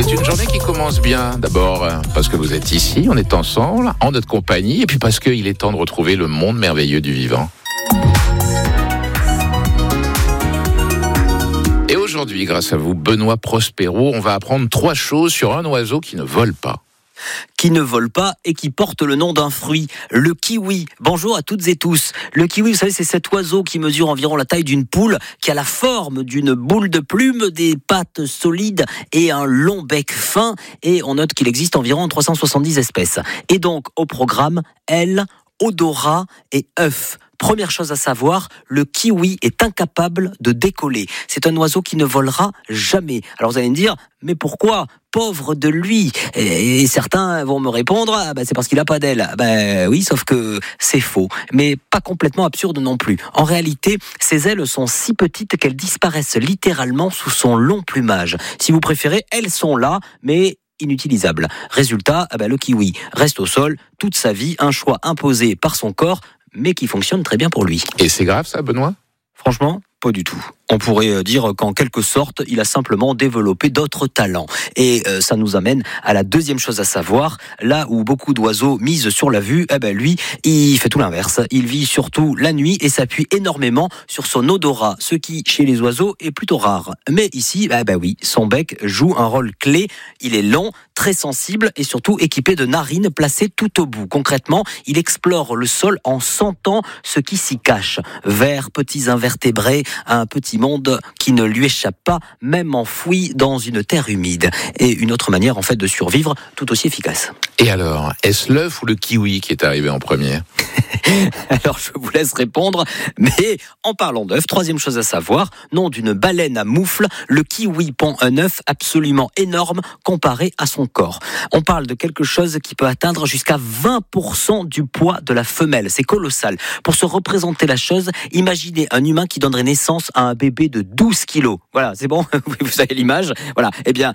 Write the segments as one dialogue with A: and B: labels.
A: C'est une journée qui commence bien. D'abord, parce que vous êtes ici, on est ensemble, en notre compagnie, et puis parce qu'il est temps de retrouver le monde merveilleux du vivant. Et aujourd'hui, grâce à vous, Benoît Prospero, on va apprendre 3 choses sur un oiseau qui ne vole pas.
B: Qui ne vole pas et qui porte le nom d'un fruit, le kiwi. Bonjour à toutes et tous. Le kiwi, vous savez, c'est cet oiseau qui mesure environ la taille d'une poule, qui a la forme d'une boule de plume, des pattes solides et un long bec fin. Et on note qu'il existe environ 370 espèces. Et donc, au programme, ailes, odorat et œufs. Première chose à savoir, le kiwi est incapable de décoller. C'est un oiseau qui ne volera jamais. Alors vous allez me dire, mais pourquoi ? Pauvre de lui. Et certains vont me répondre, c'est parce qu'il n'a pas d'ailes. Oui, sauf que c'est faux. Mais pas complètement absurde non plus. En réalité, ses ailes sont si petites qu'elles disparaissent littéralement sous son long plumage. Si vous préférez, elles sont là, mais inutilisables. Résultat, le kiwi reste au sol toute sa vie, un choix imposé par son corps, mais qui fonctionne très bien pour lui.
A: Et c'est grave ça, Benoît ?
B: Franchement, pas du tout. On pourrait dire qu'en quelque sorte, il a simplement développé d'autres talents. Et ça nous amène à la deuxième chose à savoir. Là où beaucoup d'oiseaux misent sur la vue, lui, il fait tout l'inverse. Il vit surtout la nuit et s'appuie énormément sur son odorat, ce qui, chez les oiseaux, est plutôt rare. Mais ici, oui, son bec joue un rôle clé. Il est long, très sensible et surtout équipé de narines placées tout au bout. Concrètement, il explore le sol en sentant ce qui s'y cache. Vers, petits invertébrés, un petit monde qui ne lui échappe pas, même enfoui dans une terre humide. Et une autre manière, en fait, de survivre, tout aussi efficace.
A: Et alors, est-ce l'œuf ou le kiwi qui est arrivé en premier ?
B: Alors, je vous laisse répondre, mais en parlant d'œuf, troisième chose à savoir, nom d'une baleine à moufle, le kiwi pond un œuf absolument énorme comparé à son corps. On parle de quelque chose qui peut atteindre jusqu'à 20% du poids de la femelle. C'est colossal. Pour se représenter la chose, imaginez un humain qui donnerait naissance à un bébé de 12 kilos. Voilà, c'est bon, vous avez l'image. Voilà,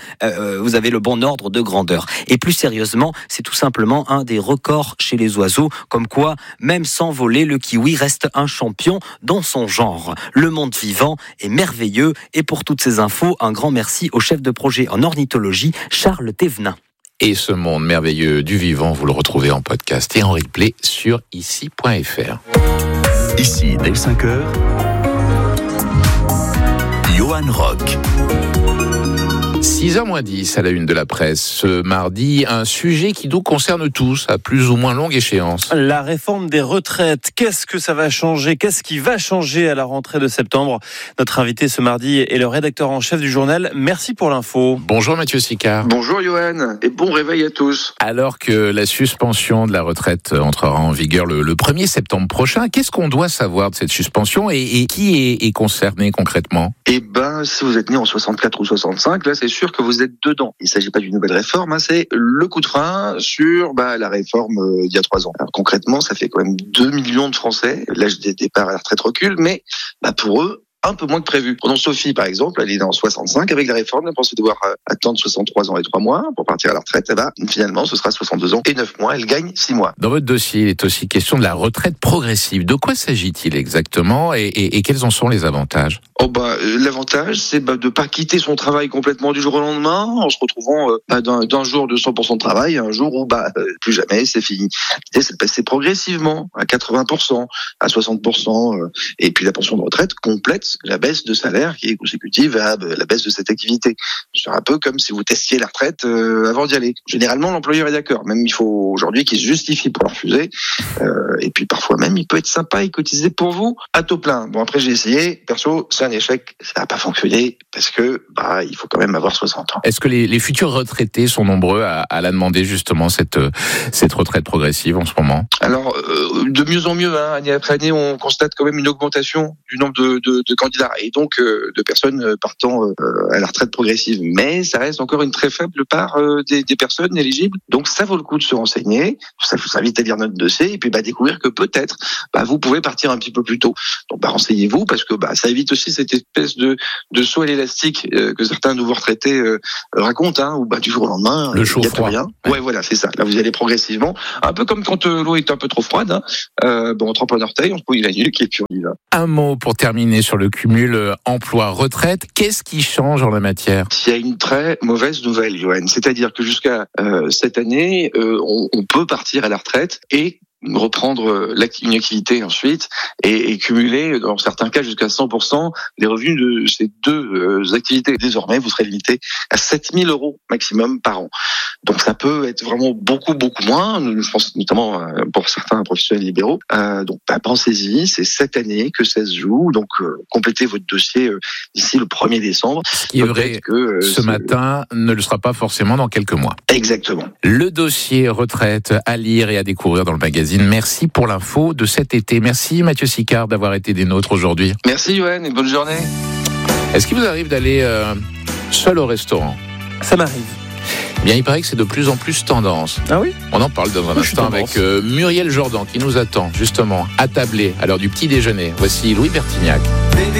B: vous avez le bon ordre de grandeur. Et plus sérieusement, c'est tout simplement un des records chez les oiseaux, comme quoi, même sans voler, le kiwi reste un champion dans son genre. Le monde vivant est merveilleux et pour toutes ces infos, un grand merci au chef de projet en ornithologie, Charles Thévenin.
A: Et ce monde merveilleux du vivant, vous le retrouvez en podcast et en replay sur ici.fr.
C: Ici, dès 5h, Johan Rock.
A: 6h-10 à la une de la presse. Ce mardi, un sujet qui nous concerne tous à plus ou moins longue échéance.
D: La réforme des retraites. Qu'est-ce que ça va changer ? Qu'est-ce qui va changer à la rentrée de septembre ? Notre invité ce mardi est le rédacteur en chef du journal. Merci pour l'info.
A: Bonjour Mathieu Sicard.
E: Bonjour Johan et bon réveil à tous.
A: Alors que la suspension de la retraite entrera en vigueur le 1er septembre prochain, qu'est-ce qu'on doit savoir de cette suspension et qui est concerné concrètement ?
E: Si vous êtes né en 64 ou 65, là c'est sûr que vous êtes dedans. Il ne s'agit pas d'une nouvelle réforme, c'est le coup de frein sur la réforme d'il y a 3 ans. Alors concrètement, ça fait quand même 2 millions de Français. L'âge des départs à la retraite recule, mais pour eux, un peu moins que prévu. Prenons Sophie, par exemple, elle est née en 65. Avec la réforme, elle pensait devoir attendre 63 ans et 3 mois pour partir à la retraite. Finalement, ce sera 62 ans et 9 mois. Elle gagne 6 mois.
A: Dans votre dossier, il est aussi question de la retraite progressive. De quoi s'agit-il exactement et quels en sont les avantages ?
E: L'avantage, c'est de ne pas quitter son travail complètement du jour au lendemain en se retrouvant d'un jour de 100% de travail à un jour où plus jamais, c'est fini. L'idée, c'est de passer progressivement à 80%, à 60%, et puis la pension de retraite complète la baisse de salaire qui est consécutive à la baisse de cette activité. C'est un peu comme si vous testiez la retraite avant d'y aller. Généralement, l'employeur est d'accord. Même il faut aujourd'hui qu'il se justifie pour la refuser. Et puis parfois même, il peut être sympa et cotiser pour vous à taux plein. Bon, après j'ai essayé. Perso, c'est un échec. Ça n'a pas fonctionné parce que il faut quand même avoir 60 ans.
A: Est-ce que les futurs retraités sont nombreux à la demander justement cette retraite progressive en ce moment ?
E: Alors, de mieux en mieux, année après année, on constate quand même une augmentation du nombre de candidats et donc de personnes partant à la retraite progressive. Mais ça reste encore une très faible part des personnes éligibles. Donc ça vaut le coup de se renseigner. Ça vous invite à lire notre dossier et puis découvrir que peut-être vous pouvez partir un petit peu plus tôt. Donc renseignez-vous parce que ça évite aussi cette espèce de saut à l'élastique que certains nouveaux retraités racontent, où du jour au lendemain,
A: le chaud froid.
E: Rien. Ouais, voilà, c'est ça. Là, vous y allez progressivement, un peu comme quand l'eau est un peu trop froide. On trempe un orteil, on se mouille la nuque et puis on y va.
A: Un mot pour terminer sur le le cumul emploi-retraite. Qu'est-ce qui change en la matière ?
E: Il y a une très mauvaise nouvelle, Johan. C'est-à-dire que jusqu'à cette année, on peut partir à la retraite et reprendre une activité ensuite et cumuler, dans certains cas, jusqu'à 100% des revenus de ces deux activités. Désormais, vous serez limité à 7 000 € maximum par an. Donc ça peut être vraiment beaucoup moins, je pense notamment pour certains professionnels libéraux. Donc pensez-y, c'est cette année que ça se joue. Donc complétez votre dossier d'ici le 1er décembre.
A: Ce qui est vrai que ce matin ne le sera pas forcément dans quelques mois.
E: Exactement.
A: Le dossier retraite à lire et à découvrir dans le magazine. Merci pour l'info de cet été. Merci Mathieu Sicard d'avoir été des nôtres aujourd'hui.
E: Merci Johan et bonne journée.
A: Est-ce qu'il vous arrive d'aller seul au restaurant ?
D: Ça m'arrive.
A: Bien, il paraît que c'est de plus en plus tendance.
D: Ah oui ?
A: On en parle dans un instant avec Muriel Jourdan qui nous attend justement attablé à l'heure du petit déjeuner. Voici Louis Bertignac.